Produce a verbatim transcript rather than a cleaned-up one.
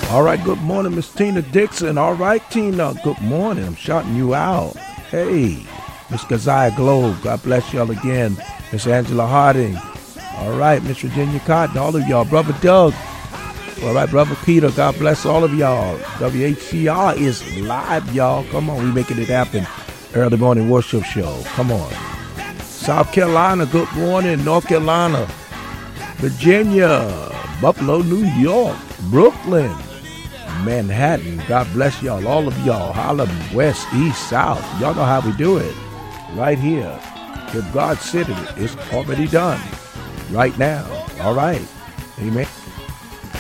All right, good morning, Miss Tina Dixon. All right, Tina, good morning. I'm shouting you out. Hey, Miss Keziah Globe, God bless y'all again. Miss Angela Harding. All right, Miss Virginia Cotton, all of y'all. Brother Doug. All right, Brother Peter, God bless all of y'all. W H C R is live, y'all. Come on, we making it happen. Early morning worship show. Come on. South Carolina, good morning. North Carolina, Virginia, Buffalo, New York, Brooklyn, Manhattan. God bless y'all, all of y'all. Harlem, West, East, South. Y'all know how we do it. Right here. If God said it, it's already done. Right now. All right. Amen.